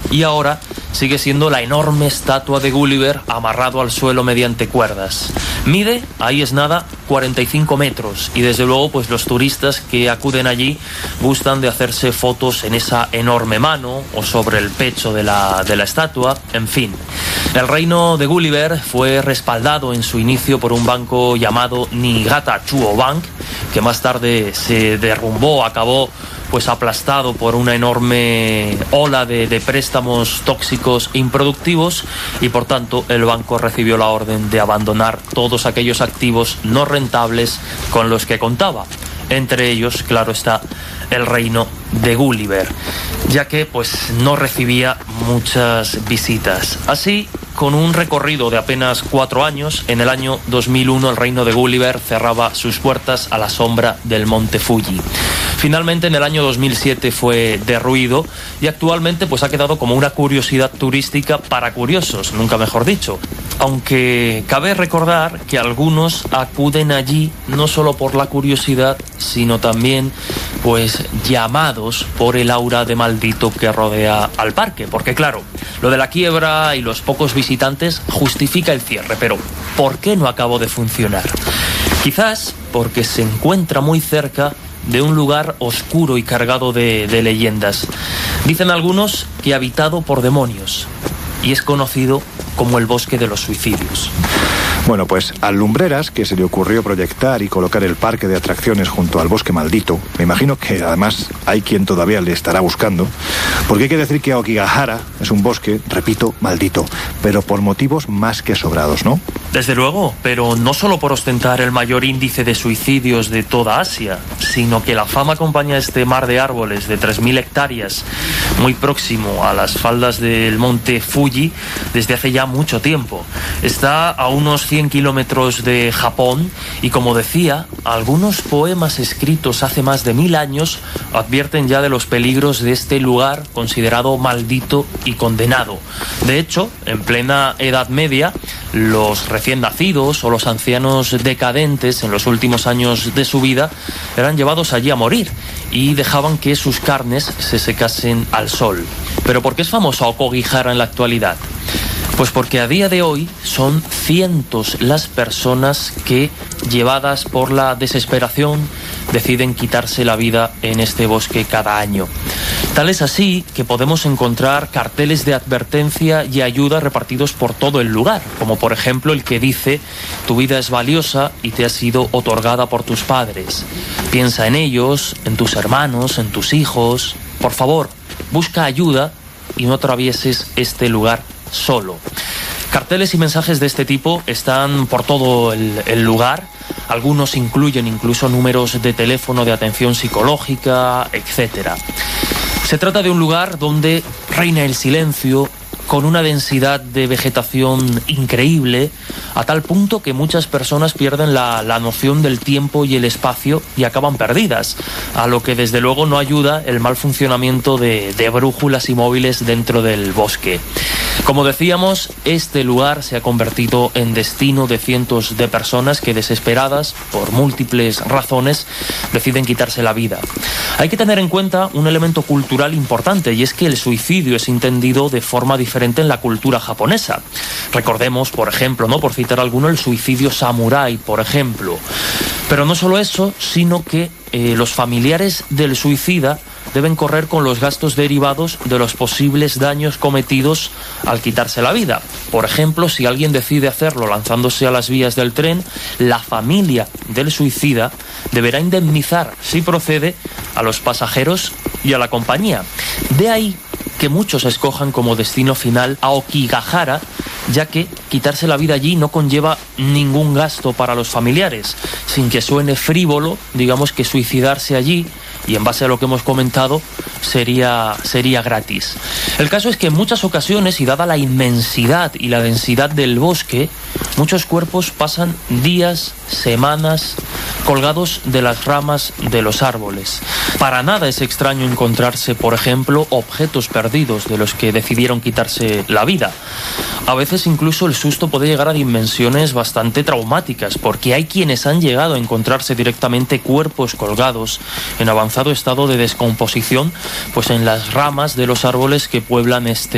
y ahora sigue siendo la enorme estatua de Gulliver amarrado al suelo mediante cuerdas. Mide, ahí es nada, 45 metros y desde luego pues los turistas que acuden allí gustan de hacerse fotos en esa enorme mano o sobre el pecho de la estatua, en fin. El reino de Gulliver fue respaldado en su inicio por un banco llamado Niigata Chuo Bank, que más tarde se derrumbó, acabó pues aplastado por una enorme ola de préstamos tóxicos e improductivos, y por tanto el banco recibió la orden de abandonar todos aquellos activos no rentables con los que contaba. Entre ellos, claro está, el reino de Gulliver, ya que pues no recibía muchas visitas. Así, con un recorrido de apenas 4 años, en el año 2001 el reino de Gulliver cerraba sus puertas a la sombra del monte Fuji. Finalmente, en el año 2007 fue derruido y actualmente pues ha quedado como una curiosidad turística para curiosos, nunca mejor dicho. Aunque cabe recordar que algunos acuden allí no solo por la curiosidad, sino también pues llamados por el aura de maldito que rodea al parque. Porque claro, lo de la quiebra y los pocos visitantes justifica el cierre, pero ¿por qué no acabó de funcionar? Quizás porque se encuentra muy cerca de un lugar oscuro y cargado de leyendas. Dicen algunos que habitado por demonios, y es conocido como el Bosque de los Suicidios. Bueno, pues al Lumbreras, que se le ocurrió proyectar y colocar el parque de atracciones junto al Bosque Maldito, me imagino que además hay quien todavía le estará buscando, porque hay que decir que Aokigahara es un bosque, repito, maldito, pero por motivos más que sobrados, ¿no? Desde luego, pero no solo por ostentar el mayor índice de suicidios de toda Asia, sino que la fama acompaña este mar de árboles de 3.000 hectáreas, muy próximo a las faldas del monte Fuji, desde hace ya mucho tiempo. Está a unos 100 kilómetros de Japón y, como decía, algunos poemas escritos hace más de 1000 años advierten ya de los peligros de este lugar considerado maldito y condenado. De hecho, en plena Edad Media, los recién nacidos o los ancianos decadentes en los últimos años de su vida eran llevados allí a morir y dejaban que sus carnes se secasen al sol. ¿Pero por qué es famoso Aokigahara en la actualidad? Pues porque a día de hoy son cientos las personas que, llevadas por la desesperación, deciden quitarse la vida en este bosque cada año. Tal es así que podemos encontrar carteles de advertencia y ayuda repartidos por todo el lugar, como por ejemplo el que dice: tu vida es valiosa y te ha sido otorgada por tus padres. Piensa en ellos, en tus hermanos, en tus hijos. Por favor, busca ayuda y no atravieses este lugar solo. Carteles y mensajes de este tipo están por todo el lugar. Algunos incluyen incluso números de teléfono de atención psicológica, etc. Se trata de un lugar donde reina el silencio, con una densidad de vegetación increíble, a tal punto que muchas personas pierden la noción del tiempo y el espacio y acaban perdidas, a lo que desde luego no ayuda el mal funcionamiento de brújulas y móviles dentro del bosque. Como decíamos, este lugar se ha convertido en destino de cientos de personas que, desesperadas por múltiples razones, deciden quitarse la vida. Hay que tener en cuenta un elemento cultural importante, y es que el suicidio es entendido de forma diferente en la cultura japonesa. Recordemos, por ejemplo, por citar alguno, el suicidio samurái, por ejemplo. Pero no solo eso, sino que los familiares del suicida deben correr con los gastos derivados de los posibles daños cometidos al quitarse la vida. Por ejemplo, si alguien decide hacerlo lanzándose a las vías del tren, la familia del suicida deberá indemnizar, si procede, a los pasajeros y a la compañía. De ahí que muchos escojan como destino final Aokigahara, ya que quitarse la vida allí no conlleva ningún gasto para los familiares. Sin que suene frívolo, digamos que suicidarse allí, y en base a lo que hemos comentado, sería gratis. El caso es que en muchas ocasiones, y dada la inmensidad y la densidad del bosque, muchos cuerpos pasan días, semanas, colgados de las ramas de los árboles. Para nada es extraño encontrarse, por ejemplo, objetos perdidos de los que decidieron quitarse la vida. A veces incluso el susto puede llegar a dimensiones bastante traumáticas, porque hay quienes han llegado a encontrarse directamente cuerpos colgados en avanzado estado de descomposición, pues en las ramas de los árboles que pueblan este